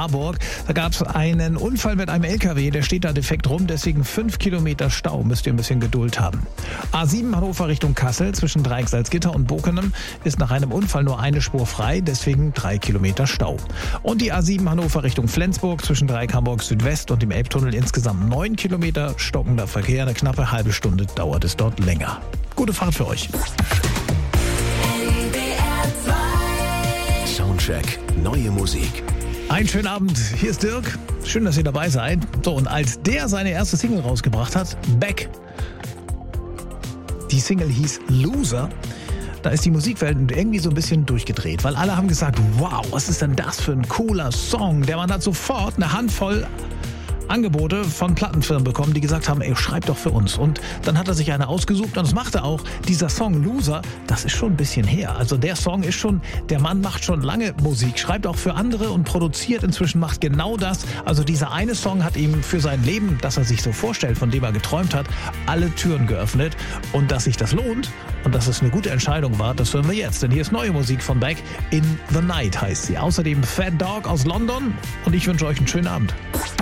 Marburg. Da gab es einen Unfall mit einem LKW, der steht da defekt rum, deswegen 5 Kilometer Stau. Müsst ihr ein bisschen Geduld haben. A7 Hannover Richtung Kassel zwischen Dreieck Salzgitter und Bokenem ist nach einem Unfall nur eine Spur frei, deswegen 3 Kilometer Stau. Und die A7 Hannover Richtung Flensburg zwischen Dreieck Hamburg Südwest und dem Elbtunnel insgesamt 9 Kilometer stockender Verkehr. Eine knappe halbe Stunde dauert es dort länger. Gute Fahrt für euch. Soundcheck, neue Musik. Einen schönen Abend, hier ist Dirk. Schön, dass ihr dabei seid. So, und als der seine erste Single rausgebracht hat, Beck, die Single hieß Loser, da ist die Musikwelt irgendwie so ein bisschen durchgedreht, weil alle haben gesagt, wow, was ist denn das für ein cooler Song? Der Mann hat sofort eine Handvoll Angebote von Plattenfirmen bekommen, die gesagt haben, ey, schreib doch für uns. Und dann hat er sich eine ausgesucht und das macht er auch. Dieser Song Loser, das ist schon ein bisschen her. Also der Song ist schon, der Mann macht schon lange Musik, schreibt auch für andere und produziert inzwischen, macht genau das. Also dieser eine Song hat ihm für sein Leben, das er sich so vorstellt, von dem er geträumt hat, alle Türen geöffnet. Und dass sich das lohnt und dass es eine gute Entscheidung war, das hören wir jetzt. Denn hier ist neue Musik von Beck. In the Night heißt sie. Außerdem Fat Dog aus London und ich wünsche euch einen schönen Abend.